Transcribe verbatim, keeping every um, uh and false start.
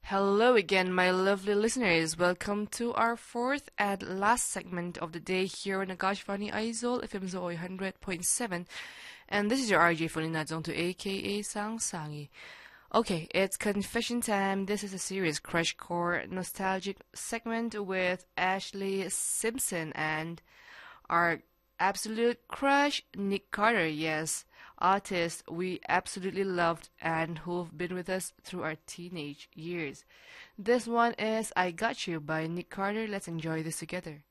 Hello again, my lovely listeners. Welcome to our fourth and last segment of the day here on Akashvani Aizol F M Zoe one hundred point seven. And this is your R J Felina Zonto, aka Sang Sangi. Okay, it's confession time. This is a serious crush core nostalgic segment with Ashley Simpson and our absolute crush, Nick Carter. Yes, artist we absolutely loved and who've been with us through our teenage years. This one is I Got You by Nick Carter. Let's enjoy this together.